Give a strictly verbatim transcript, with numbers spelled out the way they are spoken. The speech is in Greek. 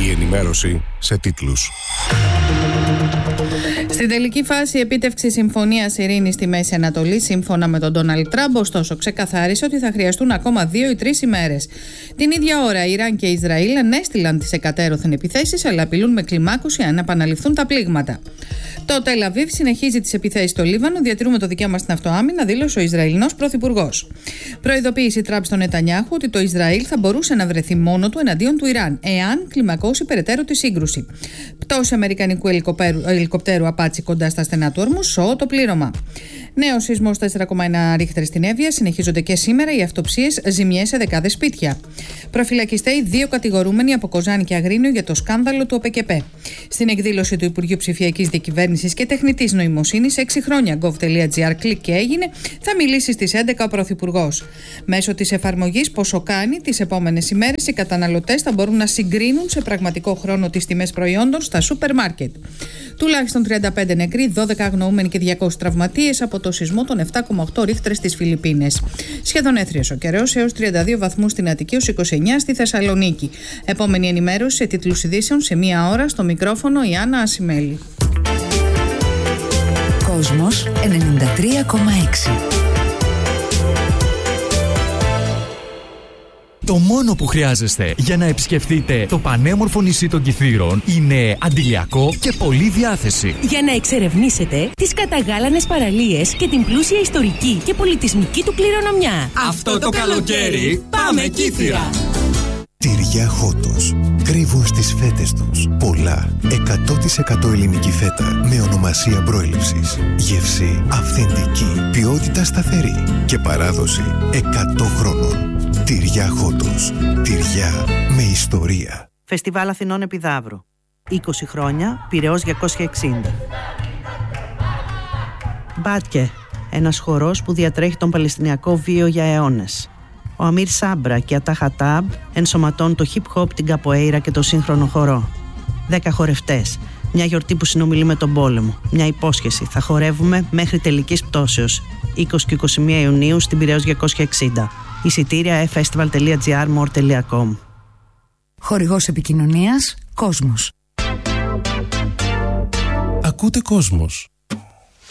Η ενημέρωση σε τίτλους. Στην τελική φάση, η επίτευξη συμφωνίας ειρήνης στη Μέση Ανατολή, σύμφωνα με τον Ντόναλντ Τραμπ, ωστόσο, ξεκαθάρισε ότι θα χρειαστούν ακόμα δύο ή τρεις ημέρες. Την ίδια ώρα, Ιράν και Ισραήλ ανέστηλαν τις εκατέρωθεν επιθέσεις, αλλά απειλούν με κλιμάκωση αν επαναληφθούν τα πλήγματα. Το Τελ Αβίβ συνεχίζει τις επιθέσεις στο Λίβανο. Διατηρούμε το δικαίωμα στην αυτοάμυνα, δήλωσε ο Ισραηλινός πρωθυπουργός. Προειδοποίησε Τραμπ στον Νετανιάχου ότι το Ισραήλ θα μπορούσε να βρεθεί μόνο του εναντίον του Ιράν, εάν κλιμακώσει περαιτέρω τη σύγκρουση. Πτώση αμερικανικού ελικοπτέρου απάτσι κοντά στα στενά του ορμού, σώο το πλήρωμα. Νέο σεισμός τέσσερα κόμμα ένα ρίχτερ στην Εύβοια. Συνεχίζονται και σήμερα οι αυτοψίες, ζημιές σε δεκάδες σπίτια. Προφυλακιστέοι δύο κατηγορούμενοι από Κοζάνη και Αγρίνιο για το σκάνδαλο του ΟΠΕΚΕΠΕ. Στην εκδήλωση του Υπουργείου Ψηφιακής Διακυβέρνησης και Τεχνητής Νοημοσύνης, έξι χρόνια gov.gr, κλικ και έγινε, θα μιλήσει στις έντεκα ο Πρωθυπουργός. Μέσω της εφαρμογής Πόσο κάνει, τις επόμενες ημέρες οι καταναλωτές θα μπορούν να συγκρίνουν σε πραγματικό χρόνο τις τιμές προϊόντων στα σούπερ μάρκετ. Τουλάχιστον τριάντα πέντε νεκροί, δώδεκα αγνοούμενοι και διακόσιοι τραυματίες από το σεισμό των επτά κόμμα οκτώ ρίχτερ στις Φιλιππίνες. Σχεδόν έθριος ο καιρός, έως τριάντα δύο βαθμούς στην Αττική, έως είκοσι εννέα στη Θεσσαλονίκη. Επόμενη ενημέρωση σε τίτλους ειδήσεων σε μία ώρα, στο μικρόφωνο η Άννα Ασημέλη. Κόσμος ενενήντα τρία κόμμα έξι. Το μόνο που χρειάζεστε για να επισκεφτείτε το πανέμορφο νησί των Κιθήρων είναι αντιλιακό και πολλή διάθεση. Για να εξερευνήσετε τις καταγάλανες παραλίες και την πλούσια ιστορική και πολιτισμική του κληρονομιά. Αυτό το καλοκαίρι πάμε Κίθυρα! Τυριά Χότος. Κρύβουν στις φέτες τους πολλά εκατό τοις εκατό ελληνική φέτα με ονομασία προέλευσης. Γεύση αυθεντική, ποιότητα σταθερή και παράδοση εκατό χρόνων. Τυριά Χότος. Τυριά με ιστορία. Φεστιβάλ Αθηνών Επιδαύρου. είκοσι χρόνια, Πειραιώς διακόσια εξήντα. Μπάτκε, ένας χορός που διατρέχει τον Παλαιστινιακό βίο για αιώνες. Ο Αμίρ Σάμπρα και Ατάχα Τάμπ ενσωματώνουν το hip-hop, την καποέιρα και το σύγχρονο χορό. Δέκα χορευτές. Μια γιορτή που συνομιλεί με τον πόλεμο. Μια υπόσχεση. Θα χορεύουμε μέχρι τελικής πτώσεως. είκοσι και είκοσι μία Ιουνίου στην Πειραιώς διακόσια εξήντα. Εισιτήρια e festival τελεία gr more τελεία com. Χορηγός επικοινωνίας Κόσμος. Ακούτε Κόσμος.